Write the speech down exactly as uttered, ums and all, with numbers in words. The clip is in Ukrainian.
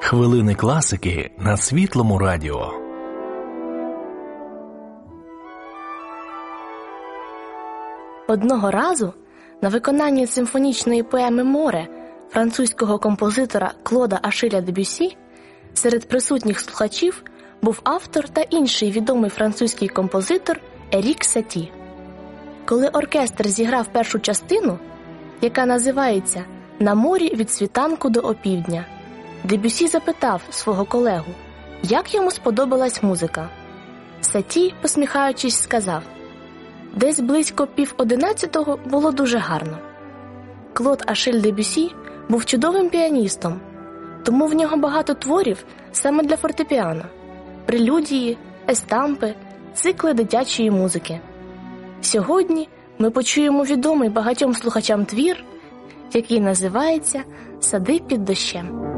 Хвилини класики на Світлому радіо. Одного разу на виконанні симфонічної поеми «Море» французького композитора Клода Ашиля Дебюссі серед присутніх слухачів був автор та інший відомий французький композитор Ерік Саті. Коли оркестр зіграв першу частину, яка називається «На морі від світанку до опівдня», Дебюссі запитав свого колегу, як йому сподобалась музика. Саті, посміхаючись, сказав: «Десь близько пів одинадцятого було дуже гарно». Клод Ашиль Дебюссі був чудовим піаністом, тому в нього багато творів саме для фортепіано, прелюдії, естампи, цикли дитячої музики. Сьогодні ми почуємо відомий багатьом слухачам твір, який називається «Сади під дощем».